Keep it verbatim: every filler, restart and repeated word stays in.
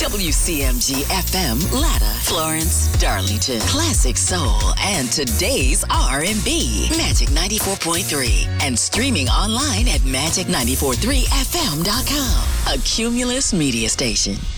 W C M G F M, Latta, Florence, Darlington, Classic Soul, and today's R and B. Magic ninety-four point three. And streaming online at magic nine four three f m dot com. A Cumulus media station.